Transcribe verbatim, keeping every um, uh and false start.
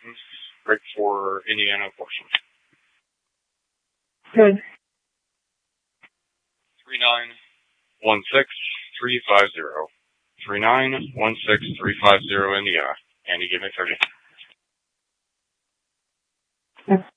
right for Indiana portion. Good. Three nine one six three five zero. Three nine one six three five zero Indiana. Andy, give me thirty. Okay.